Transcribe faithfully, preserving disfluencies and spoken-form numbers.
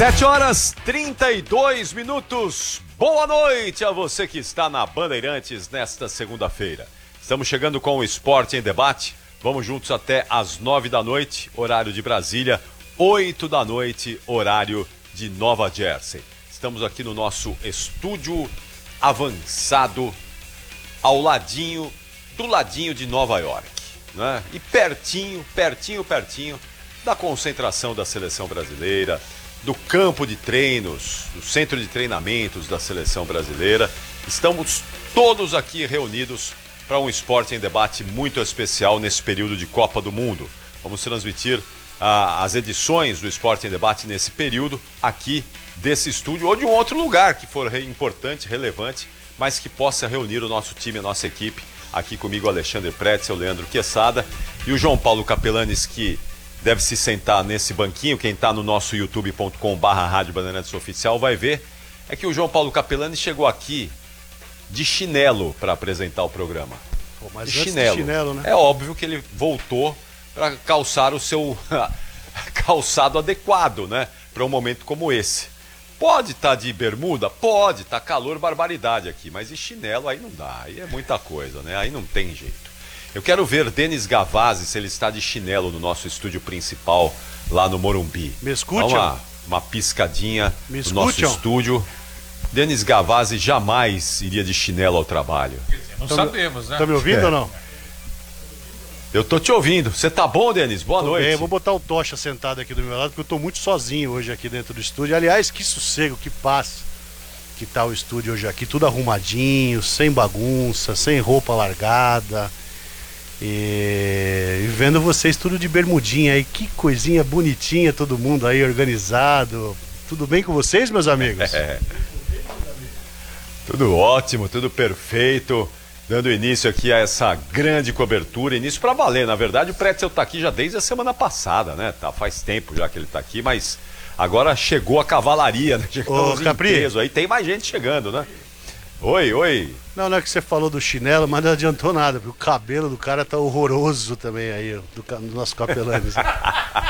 sete horas trinta e dois minutos. Boa noite a você que está na Bandeirantes nesta segunda-feira. Estamos chegando com o Esporte em Debate. Vamos juntos até às nove da noite, horário de Brasília, oito da noite, horário de Nova Jersey. Estamos aqui no nosso estúdio avançado, ao ladinho, do ladinho de Nova York, né? E pertinho, pertinho, pertinho da concentração da seleção brasileira, do campo de treinos, do centro de treinamentos da seleção brasileira. Estamos todos aqui reunidos para um Esporte em Debate muito especial nesse período de Copa do Mundo. Vamos transmitir ah, as edições do Esporte em Debate nesse período aqui desse estúdio ou de um outro lugar que for importante, relevante, mas que possa reunir o nosso time, a nossa equipe. Aqui comigo Alexandre Pretzel, Leandro Quesada e o João Paulo Capelanes, que deve se sentar nesse banquinho. Quem está no nosso youtube ponto com barra Rádio Bandeirantes Oficial vai ver. É que o João Paulo Capelanes chegou aqui de chinelo para apresentar o programa. Pô, mas de antes chinelo. de chinelo, né? É óbvio que ele voltou para calçar o seu calçado adequado, né? Para um momento como esse. Pode estar tá de bermuda? Pode, tá calor, barbaridade aqui. Mas de chinelo aí não dá, aí é muita coisa, né? Aí não tem jeito. Eu quero ver Denis Gavazzi, se ele está de chinelo no nosso estúdio principal, lá no Morumbi. Me escute? Uma, uma piscadinha Me no nosso escutam? estúdio. Denis Gavazzi jamais iria de chinelo ao trabalho. Não Tá sabemos, né? Tá me ouvindo É. ou não? Eu tô te ouvindo. Você tá bom, Denis? Boa Tô noite. bem, vou botar o Tocha sentado aqui do meu lado, porque eu tô muito sozinho hoje aqui dentro do estúdio. Aliás, que sossego, que paz que tá o estúdio hoje aqui, tudo arrumadinho, sem bagunça, sem roupa largada. E, e vendo vocês tudo de bermudinha aí, que coisinha bonitinha, todo mundo aí organizado. Tudo bem com vocês, meus amigos? É. Tudo ótimo, tudo perfeito. Dando início aqui a essa grande cobertura, início pra valer. Na verdade, o Pretzel tá aqui já desde a semana passada, né? Tá, faz tempo já que ele tá aqui, mas agora chegou a cavalaria, né? Chegamos em Capri. peso. Aí tem mais gente chegando, né? Oi, oi. Não, não é que você falou do chinelo, mas não adiantou nada, porque o cabelo do cara tá horroroso também aí, do, ca- do nosso Capelanes.